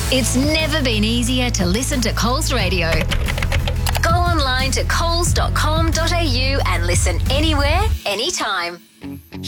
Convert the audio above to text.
It's never been easier to listen to Coles Radio. Go online to coles.com.au and listen anywhere, anytime.